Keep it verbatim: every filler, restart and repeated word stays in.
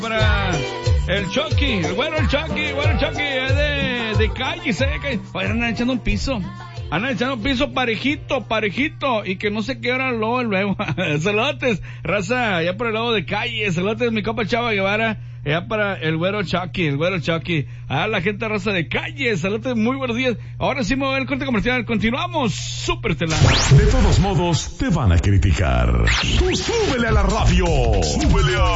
Para el Chucky, el güero el Chucky, el güero el Chucky, es de, de calle, se ve que... Oye, andan echando un piso. Andan echando un piso parejito, parejito, y que no sé qué hora luego, luego. Saludotes, raza, allá por el lado de calle. Saludotes, mi compa Chava Guevara. Ya para el güero Chucky, el güero Chucky. A la gente raza de calle, saludos, muy buenos días. Ahora sí me voy al corte comercial, continuamos, súper telar. De todos modos, te van a criticar. Tú súbele a la radio. Súbele a